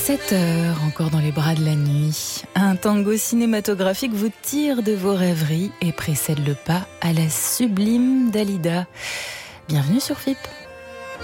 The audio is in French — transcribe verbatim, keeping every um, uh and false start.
sept heures, encore dans les bras de la nuit. Un tango cinématographique vous tire de vos rêveries et précède le pas à la sublime Dalida. Bienvenue sur F I P.